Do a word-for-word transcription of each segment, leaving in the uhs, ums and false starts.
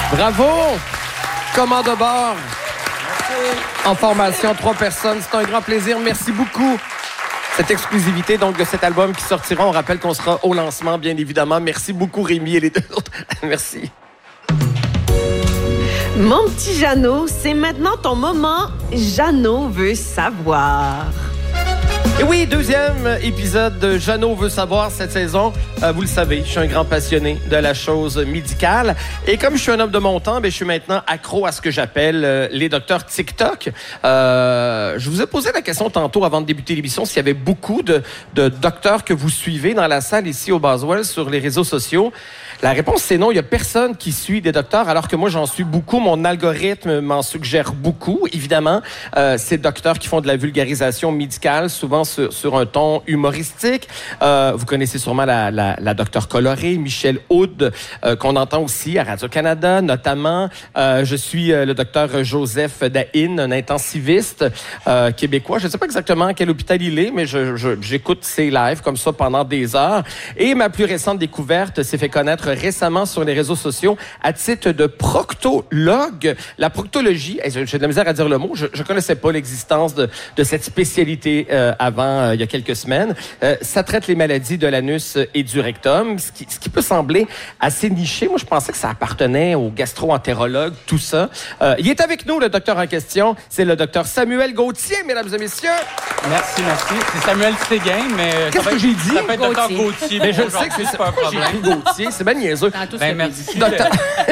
Bravo! Commande de bord. Merci. En formation, trois personnes. C'est un grand plaisir. Merci beaucoup. Cette exclusivité donc de cet album qui sortira, on rappelle qu'on sera au lancement, bien évidemment. Merci beaucoup, Rémi et les deux autres. Merci. Mon petit Jeannot, c'est maintenant ton moment. Jeannot veut savoir. Et oui, deuxième épisode de Jeannot veut savoir cette saison. Euh, vous le savez, je suis un grand passionné de la chose médicale. Et comme je suis un homme de mon temps, ben, je suis maintenant accro à ce que j'appelle euh, les docteurs TikTok. Euh, je vous ai posé la question tantôt avant de débuter l'émission s'il y avait beaucoup de, de docteurs que vous suivez dans la salle ici au Boswell sur les réseaux sociaux. La réponse, c'est non. Il y a personne qui suit des docteurs, alors que moi, j'en suis beaucoup. Mon algorithme m'en suggère beaucoup. Évidemment, euh, ces docteurs qui font de la vulgarisation médicale, souvent sur, sur un ton humoristique. Euh, vous connaissez sûrement la, la, la docteure colorée, Michelle Hood, euh, qu'on entend aussi à Radio-Canada, notamment. Euh, je suis euh, le docteur Joseph Dahin, un intensiviste euh, québécois. Je ne sais pas exactement à quel hôpital il est, mais je, je, j'écoute ses lives comme ça pendant des heures. Et ma plus récente découverte s'est fait connaître récemment sur les réseaux sociaux à titre de proctologue. La proctologie, j'ai de la misère à dire le mot, je ne connaissais pas l'existence de, de cette spécialité euh, avant, euh, il y a quelques semaines. Euh, ça traite les maladies de l'anus et du rectum, ce qui, ce qui peut sembler assez niché. Moi, je pensais que ça appartenait aux gastro-entérologues, tout ça. Euh, il est avec nous, le docteur en question. C'est le docteur Samuel Gauthier, mesdames et messieurs. Merci, merci. C'est Samuel Séguin, mais... Qu'est-ce que j'ai dit? Ça peut être docteur Gauthier. Mais je le sais que c'est ça. Pas un problème. J'ai écrit Gauthier, c'est bien niaiseux. Ben, merci. Docteur...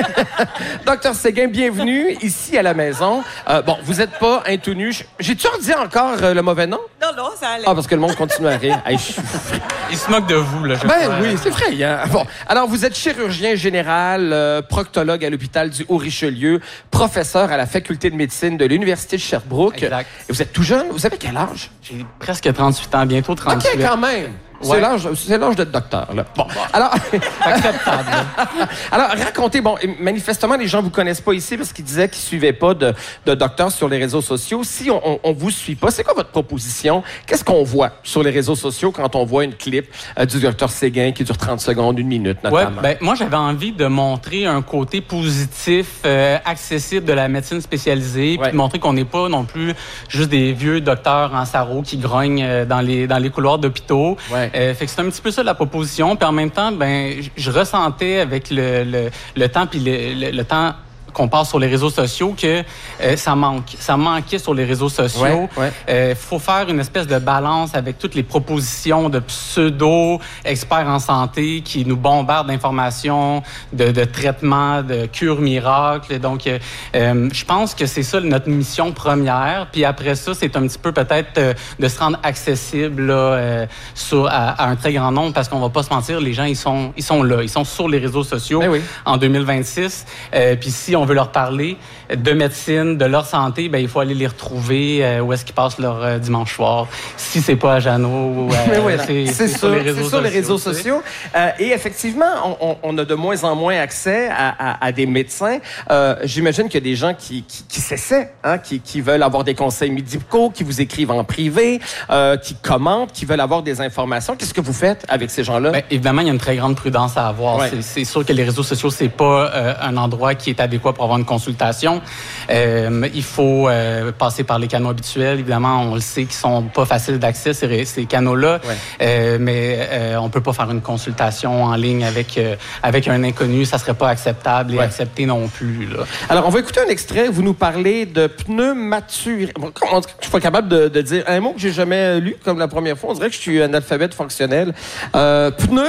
Docteur Séguin, bienvenue ici à la maison. Euh, bon, vous n'êtes pas un tout nu. J'ai-tu redit encore euh, le mauvais nom? Non, non, ça allait. Ah, parce que le monde continue à rire. Hey, je... Il se moque de vous, là. Je Ben crois. oui, c'est effrayant. Bon, alors vous êtes chirurgien général, euh, proctologue à l'hôpital du Haut-Richelieu, professeur à la faculté de médecine de l'Université de Sherbrooke. Exact. Et vous êtes tout jeune. Vous avez quel âge? J'ai presque trente-huit ans, bientôt trente-huit. OK, quand même. C'est Ouais. l'âge, c'est l'âge d'être docteur, là. Bon, alors... Acceptable. alors, racontez, bon, manifestement, les gens vous connaissent pas ici parce qu'ils disaient qu'ils suivaient pas de, de docteur sur les réseaux sociaux. Si on, on, on vous suit pas, c'est quoi votre proposition? Qu'est-ce qu'on voit sur les réseaux sociaux quand on voit une clip euh, du docteur Séguin qui dure trente secondes, une minute, notamment? Ouais, ben, moi, j'avais envie de montrer un côté positif, euh, accessible de la médecine spécialisée, puis Ouais. de montrer qu'on n'est pas non plus juste des vieux docteurs en sarrau qui grognent euh, dans les, dans les couloirs d'hôpitaux. Ouais. Euh, fait que c'est un petit peu ça la proposition. Puis en même temps, ben, je- je ressentais avec le, le, le temps puis le, le, le temps qu'on passe sur les réseaux sociaux que euh, ça manque. Ça manquait sur les réseaux sociaux. Ouais, ouais. Euh, faut faire une espèce de balance avec toutes les propositions de pseudo-experts en santé qui nous bombardent d'informations, de, de traitements, de cures miracles. Donc, euh, euh, je pense que c'est ça notre mission première. Puis après ça, c'est un petit peu peut-être euh, de se rendre accessible là, euh, sur, à, à un très grand nombre parce qu'on va pas se mentir, les gens, ils sont, ils sont là. Ils sont sur les réseaux sociaux Ben oui. en deux mille vingt-six. Euh, Puis si on veut leur parler de médecine, de leur santé, ben il faut aller les retrouver euh, où est-ce qu'ils passent leur euh, dimanche soir. Si c'est pas à Jeannot, euh, Mais oui, c'est, c'est sur sur, les réseaux c'est sur les réseaux sociaux. tu sais. sociaux. Euh, et effectivement, on, on, on a de moins en moins accès à, à, à des médecins. Euh, j'imagine qu'il y a des gens qui, qui, qui s'essaient, hein, qui, qui veulent avoir des conseils médicaux, qui vous écrivent en privé, euh, qui commentent, qui veulent avoir des informations. Qu'est-ce que vous faites avec ces gens-là? Ben, évidemment, il y a une très grande prudence à avoir. Ouais. C'est, c'est sûr que les réseaux sociaux, c'est pas euh, un endroit qui est adéquat pour avoir une consultation. Euh, il faut euh, passer par les canaux habituels. Évidemment, on le sait qu'ils sont pas faciles d'accès, ces, ces canaux-là. Ouais. Euh, mais euh, on peut pas faire une consultation en ligne avec euh, avec un inconnu. Ça serait pas acceptable et Ouais. accepté non plus. Là. Alors, on va écouter un extrait. Vous nous parlez de pneumaturie. Bon, comment- je suis pas capable de, de dire un mot que j'ai jamais lu comme la première fois. On dirait que je suis un alphabète fonctionnel. Euh,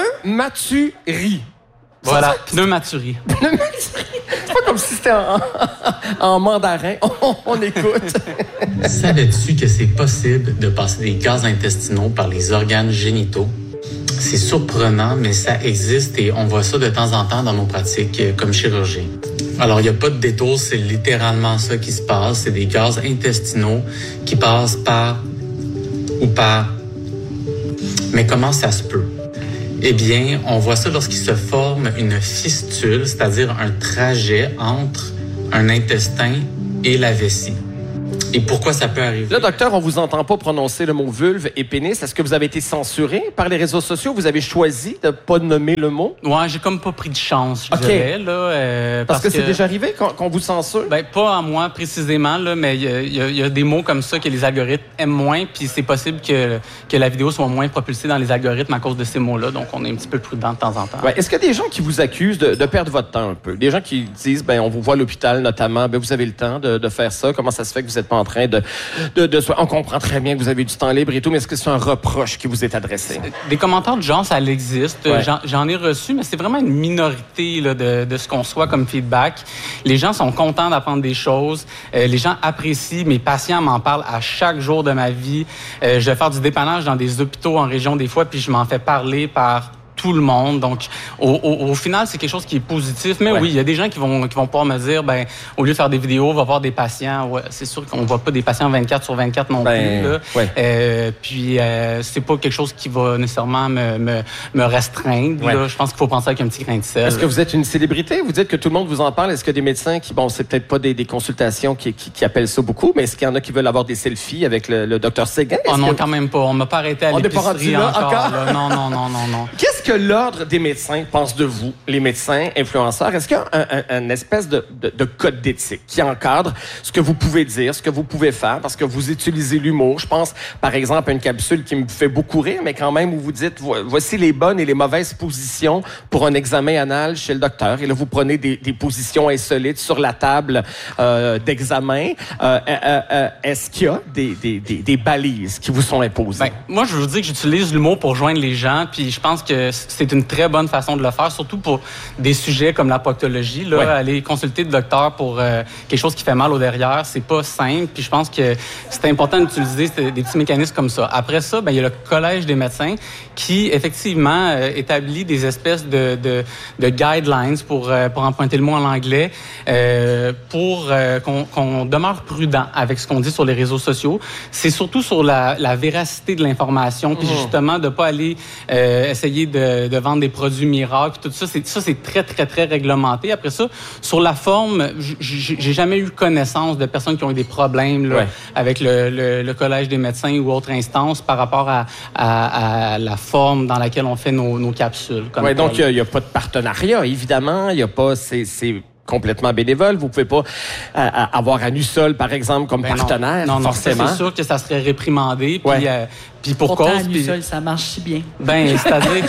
pneumaturie. Voilà, pneumaturie. C'est pas comme si c'était en, en mandarin. On, on écoute. Savais-tu que c'est possible de passer des gaz intestinaux par les organes génitaux? C'est surprenant, mais ça existe et on voit ça de temps en temps dans nos pratiques euh, comme chirurgien. Alors, il n'y a pas de détour, c'est littéralement ça qui se passe. C'est des gaz intestinaux qui passent par ou par. Mais comment ça se peut? Eh bien, on voit ça lorsqu'il se forme une fistule, c'est-à-dire un trajet entre un intestin et la vessie. et pourquoi ça peut arriver. Là, docteur, on vous entend pas prononcer le mot vulve et pénis. Est-ce que vous avez été censuré par les réseaux sociaux? Vous avez choisi de pas nommer le mot? Ouais, j'ai comme pas pris de chance, je okay. dirais. Là, euh, parce, parce que, que c'est déjà arrivé qu'on, qu'on vous censure? Ben, pas à moi précisément, là, mais il y, y, y a des mots comme ça que les algorithmes aiment moins, puis c'est possible que, que la vidéo soit moins propulsée dans les algorithmes à cause de ces mots-là. Donc, on est un petit peu prudent de temps en temps. Ouais. Est-ce qu'il y a des gens qui vous accusent de, de perdre votre temps un peu? Des gens qui disent, ben, on vous voit à l'hôpital notamment, ben, vous avez le temps de, de faire ça. Comment ça se fait que vous n'êtes pas en train de, de, de... On comprend très bien que vous avez du temps libre et tout, mais est-ce que c'est un reproche qui vous est adressé? Des commentaires de genre, ça existe. Ouais. J'en, j'en ai reçu, mais c'est vraiment une minorité là, de, de ce qu'on soit comme feedback. Les gens sont contents d'apprendre des choses. Euh, les gens apprécient. Mes patients m'en parlent à chaque jour de ma vie. Euh, je vais faire du dépannage dans des hôpitaux en région des fois, puis je m'en fais parler par tout le monde. Donc, au, au, au final, c'est quelque chose qui est positif. Mais ouais. oui, il y a des gens qui vont, qui vont pouvoir me dire, ben, au lieu de faire des vidéos, on va voir des patients. Ouais, c'est sûr qu'on ne voit pas des patients vingt-quatre sur vingt-quatre non ben, plus. Là. Ouais. Euh, puis, euh, c'est pas quelque chose qui va nécessairement me, me, me restreindre. Ouais. Là. Je pense qu'il faut penser avec un petit grain de sel. Est-ce que vous êtes une célébrité? Vous dites que tout le monde vous en parle. Est-ce que des médecins qui, bon, c'est peut-être pas des, des consultations qui, qui, qui appellent ça beaucoup, mais est-ce qu'il y en a qui veulent avoir des selfies avec le, le docteur Séguin? Oh non, que... quand même pas. On m'a pas arrêté à on l'épicerie là, encore. encore? Là. Non, non, non, non, non. Qu'est-ce que l'Ordre des médecins pense de vous, les médecins influenceurs? Est-ce qu'il y a un, un, un espèce de, de, de code d'éthique qui encadre ce que vous pouvez dire, ce que vous pouvez faire, parce que vous utilisez l'humour? Je pense, par exemple, à une capsule qui me fait beaucoup rire, mais quand même où vous dites, voici les bonnes et les mauvaises positions pour un examen anal chez le docteur. Et là, vous prenez des, des positions insolites sur la table euh, d'examen. Euh, euh, euh, est-ce qu'il y a des, des, des, des balises qui vous sont imposées? Ben, moi, je vous dis que j'utilise l'humour pour joindre les gens, puis je pense que c'est une très bonne façon de le faire, surtout pour des sujets comme la proctologie. Là, ouais. Aller consulter le docteur pour euh, quelque chose qui fait mal au derrière, c'est pas simple. Puis je pense que c'est important d'utiliser des petits mécanismes comme ça. Après ça, ben il y a le Collège des médecins qui, effectivement, euh, établit des espèces de, de, de guidelines, pour, euh, pour emprunter le mot en anglais, euh, pour euh, qu'on, qu'on demeure prudent avec ce qu'on dit sur les réseaux sociaux. C'est surtout sur la, la véracité de l'information, puis mmh. justement, de pas aller euh, essayer de, de vendre des produits miracles, tout ça, c'est, ça, c'est très, très, très réglementé. Après ça, sur la forme, j'ai, j'ai jamais eu connaissance de personnes qui ont eu des problèmes là, ouais. avec le, le, le Collège des médecins ou autre instance par rapport à, à, à la forme dans laquelle on fait nos, nos capsules. Oui, donc il n'y a, a pas de partenariat, évidemment. Il n'y a pas... C'est, c'est... complètement bénévole. Vous pouvez pas euh, avoir Anusol, par exemple, comme ben partenaire, non, non, forcément. Non, c'est sûr que ça serait réprimandé. Puis, ouais. euh, puis pour Pourtant, cause... Anusol, puis... ça marche si bien. Ben, c'est-à-dire que...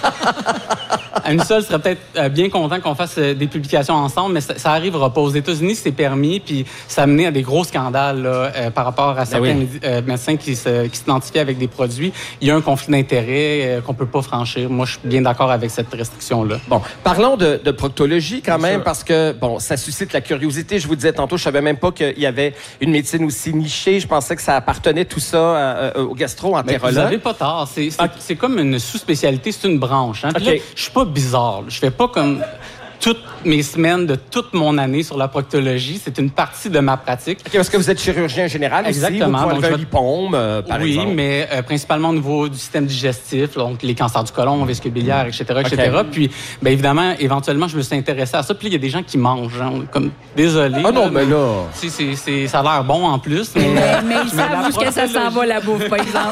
Anusol serait peut-être euh, bien content qu'on fasse euh, des publications ensemble, mais ça, ça arrivera pas. Aux États-Unis, c'est permis, puis ça a mené à des gros scandales là, euh, par rapport à certains ben oui. euh, médecins qui, se, qui s'identifient avec des produits. Il y a un conflit d'intérêts euh, qu'on peut pas franchir. Moi, je suis bien d'accord avec cette restriction-là. Bon, parlons de, de proctologie quand bien même, sûr. Parce que, bon, ça suscite la curiosité. Je vous disais tantôt, je savais même pas qu'il y avait une médecine aussi nichée. Je pensais que ça appartenait tout ça euh, au gastro-entérologue. Vous n'avez pas tort. C'est, c'est, okay. c'est comme une sous-spécialité, c'est une branche. Hein? Puis okay. là, je suis pas bizarre. Je fais pas comme toutes mes semaines de toute mon année sur la proctologie. C'est une partie de ma pratique. Okay, parce que vous êtes chirurgien général Exactement. Aussi, vous pouvez enlever un lipome, euh, par oui, exemple. Oui, mais euh, principalement au niveau du système digestif, donc les cancers du côlon, vésicule biliaire, et cetera, et cetera. Okay. Puis, bien évidemment, éventuellement, je me suis intéressé à ça. Puis il y a des gens qui mangent. Hein, comme, désolé. Ah non, là, mais là... C'est, c'est, c'est, ça a l'air bon en plus. Mais, mais, mais ils savent où que ça s'en va, la bouffe, par exemple.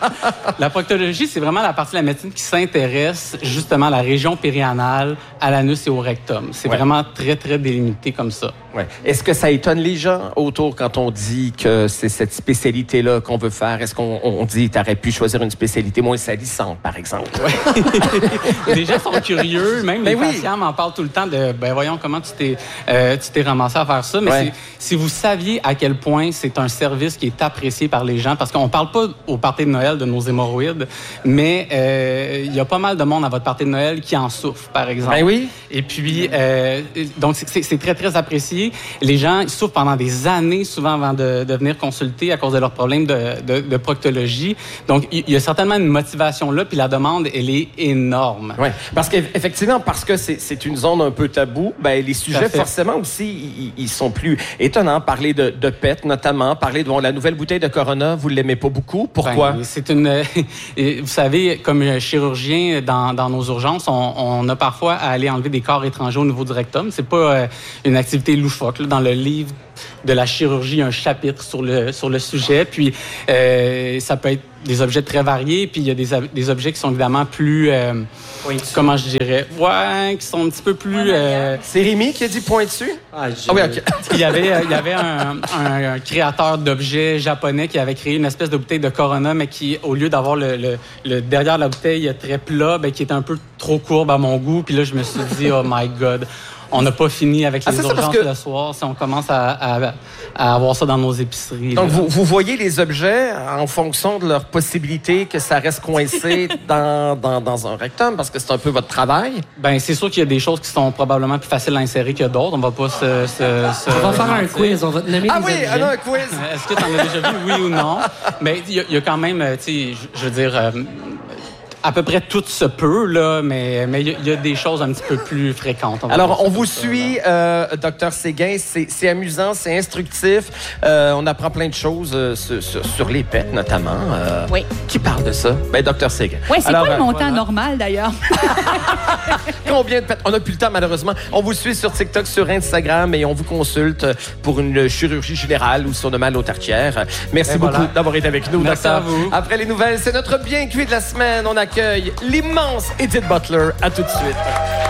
La proctologie, c'est vraiment la partie de la médecine qui s'intéresse justement à la région périanale, à l'anus et au rectum. C'est ouais. vraiment très, très délimité comme ça. Ouais. Est-ce que ça étonne les gens autour quand on dit que c'est cette spécialité-là qu'on veut faire? Est-ce qu'on on dit tu aurais pu choisir une spécialité moins salissante, par exemple? Ouais. Les gens sont curieux, même ben les oui. patients m'en parlent tout le temps de ben voyons comment tu t'es, euh, tu t'es ramassé à faire ça. Mais ouais. si vous saviez à quel point c'est un service qui est apprécié par les gens, parce qu'on parle pas au party de Noël de nos hémorroïdes, mais il euh, y a pas mal de monde à votre party de Noël qui en souffre, par exemple. Ben oui. Et puis, euh, donc c'est, c'est très, très apprécié. Les gens ils souffrent pendant des années, souvent, avant de, de venir consulter à cause de leurs problèmes de, de, de proctologie. Donc, il y a certainement une motivation là, puis la demande, elle est énorme. Oui, parce qu'effectivement, parce que c'est, c'est une zone un peu taboue, ben les sujets, forcément, aussi, ils, ils sont plus étonnants. Parler de, de P E T, notamment, parler de bon, la nouvelle bouteille de Corona, vous ne l'aimez pas beaucoup. Pourquoi? Ben, c'est une... Vous savez, comme chirurgien, dans, dans nos urgences, on, on a parfois à aller enlever des corps étrangers au niveau du rectum. C'est pas euh, une activité loufoque. Là, dans le livre de la chirurgie un chapitre sur le, sur le sujet. Puis, euh, ça peut être des objets très variés. Puis, il y a des, des objets qui sont évidemment plus... Euh, comment je dirais? Ouais, qui sont un petit peu plus... Euh... C'est Rémi qui a dit pointu? Ah, je... ah oui, OK. il y avait, il y avait un, un, un créateur d'objets japonais qui avait créé une espèce de bouteille de Corona, mais qui, au lieu d'avoir le, le, le derrière de la bouteille très plat, ben, qui était un peu trop courbe à mon goût. Puis là, je me suis dit, oh my God, on n'a pas fini avec les ah, urgences que... le soir si on commence à, à, à avoir ça dans nos épiceries. Donc, vous, vous voyez les objets en fonction de leur possibilité que ça reste coincé dans, dans, dans un rectum, parce que c'est un peu votre travail? Bien, c'est sûr qu'il y a des choses qui sont probablement plus faciles à insérer que d'autres. On va pas se... se, se on va faire un quiz, on va te nommer ah des oui, objets. Ah oui, un quiz! Est-ce que tu en as déjà vu, oui ou non? Mais il y, y a quand même, tu sais, je veux dire... Euh, à peu près tout se peut, là, mais mais il y, y a des choses un petit peu plus fréquentes. On Alors, on vous suit, euh, Docteur Séguin. C'est, c'est amusant, c'est instructif. Euh, on apprend plein de choses euh, sur, sur, sur les pets, notamment. Euh, oui. Qui parle de ça? Ben, Docteur Séguin. Oui, c'est Alors, quoi le montant voilà. normal, d'ailleurs? Combien de pets? On n'a plus le temps, malheureusement. On vous suit sur TikTok, sur Instagram, et on vous consulte pour une chirurgie générale ou sur le mal aux tartières. Merci et beaucoup voilà. d'avoir été avec nous, Merci docteur. à vous. Après les nouvelles, c'est notre bien cuit de la semaine. On accueille l'immense Edith Butler. À tout de suite.